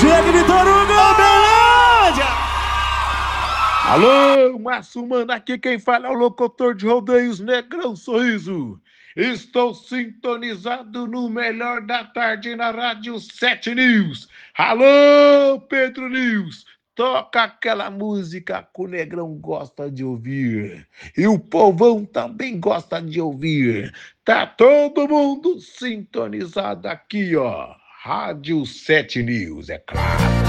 Chega, Vitor Hugo! Belândia! Alô, Márcio Mano, aqui quem fala é o locutor de rodeios Negrão Sorriso. Estou sintonizado no melhor da tarde na Rádio 7 News. Alô, Pedro News, toca aquela música que o Negrão gosta de ouvir. E o povão também gosta de ouvir. Tá todo mundo sintonizado aqui, ó. Rádio 7 News, é claro.